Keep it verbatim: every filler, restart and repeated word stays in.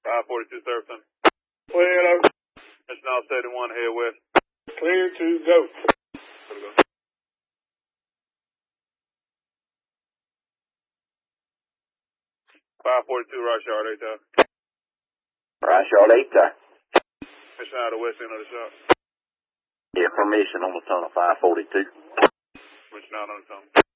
five forty-two Surfing. Well, hello. Mission All seventy-one, head west. Clear to go. five forty-two, Rice Yard, eight time. Rice Yard, eight time. Mission out of the west end of the shop. Information on the tunnel, five forty-two. Mission out on the tunnel.